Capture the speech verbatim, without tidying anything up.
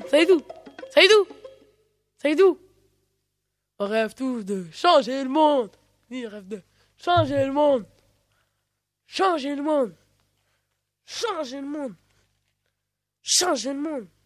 Saïdou, Saïdou, Saïdou. On rêve tous de changer le monde. Ni rêve de changer le monde. Changer le monde. Changer le monde. Changer le monde.